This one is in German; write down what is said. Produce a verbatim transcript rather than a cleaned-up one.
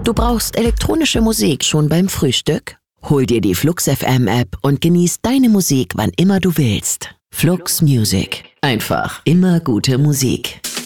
Du brauchst elektronische Musik schon beim Frühstück? Hol dir die Flux F M App und genieß deine Musik, wann immer du willst. Flux Music. Einfach immer gute Musik.